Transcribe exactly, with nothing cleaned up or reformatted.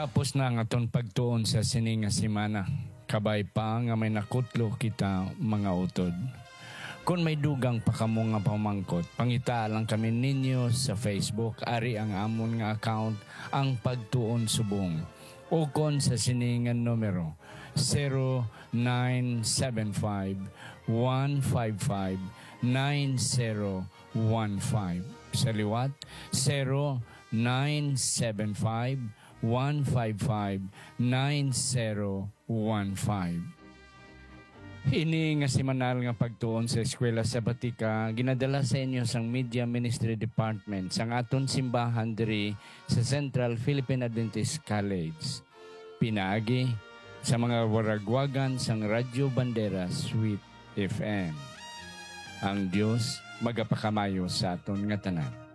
Tapos na nga ton pagtuon sa sini nga semana. Kabay pa nga may nakutlo kita mga utod. Kung may dugang pa kamo nga pamangkot, pangita lang kami ninyo sa Facebook. Ari ang amon nga account, ang Pagtuon Subong. O kon sa siningan numero zero nine seven five one five five nine zero one five. Sa liwat, zero nine seven five one five five nine zero one five. Ini nga semanal nga pagtuon sa eskwela sa Batika ginadala sa inyo sang Media Ministry Department sang aton simbahan diri sa Central Philippine Adventist College. Pinaagi sa mga waragwagan sang Radyo Bandera Sweet F M. Ang Diyos magapakamayo sa aton nga tanan.